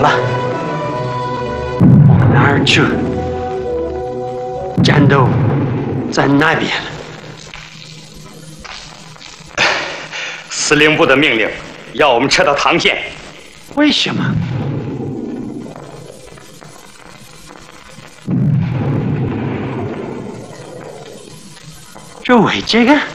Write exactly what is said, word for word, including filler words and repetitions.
吧，往哪儿去？战斗在那边。 司令部的命令要我们撤到唐县。 为什么？就为这个？